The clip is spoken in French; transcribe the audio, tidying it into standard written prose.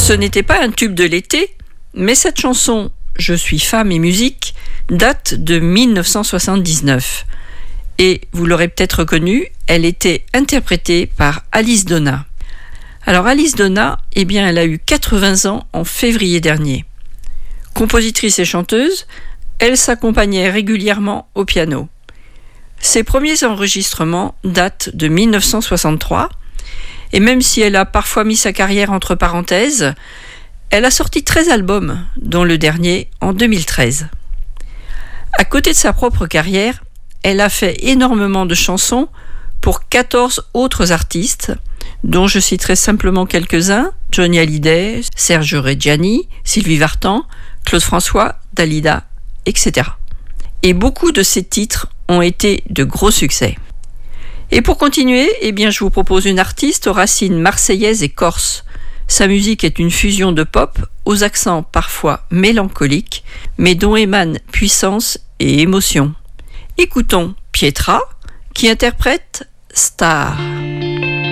Ce n'était pas un tube de l'été, mais cette chanson « Je suis femme et musique » date de 1979. Et vous l'aurez peut-être reconnue, elle était interprétée par Alice Donna. Alors Alice Donna, elle a eu 80 ans en février dernier. Compositrice et chanteuse, elle s'accompagnait régulièrement au piano. Ses premiers enregistrements datent de 1963, et même si elle a parfois mis sa carrière entre parenthèses, elle a sorti 13 albums, dont le dernier en 2013. À côté de sa propre carrière, elle a fait énormément de chansons pour 14 autres artistes, dont je citerai simplement quelques-uns: Johnny Hallyday, Sergio Reggiani, Sylvie Vartan, Claude François, Dalida, etc. Et beaucoup de ces titres ont été de gros succès. Et pour continuer, je vous propose une artiste aux racines marseillaises et corses. Sa musique est une fusion de pop aux accents parfois mélancoliques, mais dont émanent puissance et émotion. Écoutons Pietra qui interprète Star.